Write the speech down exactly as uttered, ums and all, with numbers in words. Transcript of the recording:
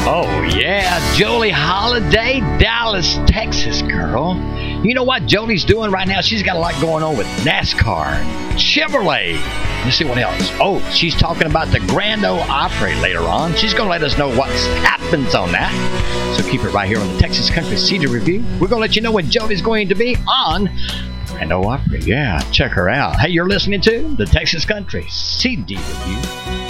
Oh, yeah, Jolie Holiday, Dallas, Texas girl. You know what Jolie's doing right now? She's got a lot going on with NASCAR, Chevrolet. Let's see what else. Oh, she's talking about the Grand Ole Opry later on. She's going to let us know what happens on that. So keep it right here on the Texas Country C D Review. We're going to let you know when Jolie's going to be on Grand Ole Opry. Yeah, check her out. Hey, you're listening to the Texas Country C D Review.